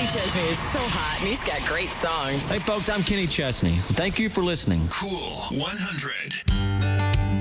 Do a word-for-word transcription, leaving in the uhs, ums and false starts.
Kenny Chesney is so hot, and he's got great songs. Hey, folks, I'm Kenny Chesney. Thank you for listening. Cool one hundred.